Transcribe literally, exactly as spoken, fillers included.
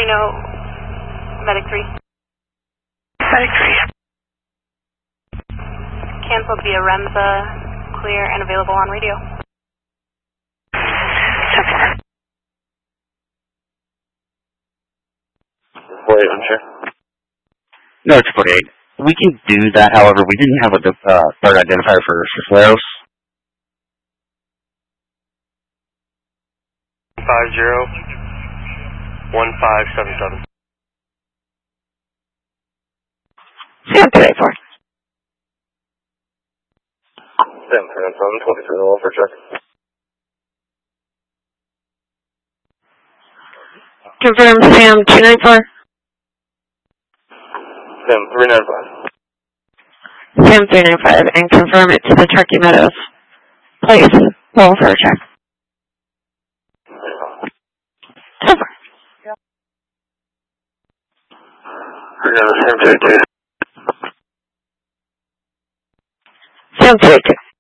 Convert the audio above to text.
Reno, Medic three. Medic three. Canceled via Remza, clear and available on radio. ten four. forty-eight, I'm sure. No, it's forty-eight. We can do that, however, we didn't have a uh, third identifier for Cisneros. five zero one five seven seven. seven two eight four. seven three nine seven, twenty-three oh for check. Confirm Sam two nine four. Sam three nine five. Sam three nine five, and confirm it to the Turkey Meadows. Please, roll for a check. ten four. Sam two eight two. Sam two eight two.